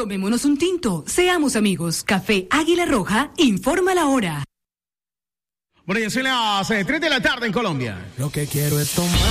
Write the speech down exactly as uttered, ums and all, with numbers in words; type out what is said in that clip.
Tomémonos un tinto, seamos amigos. Café Águila Roja, informa la hora. Bueno, ya son las eh, tres de la tarde en Colombia. Lo que quiero es tomar.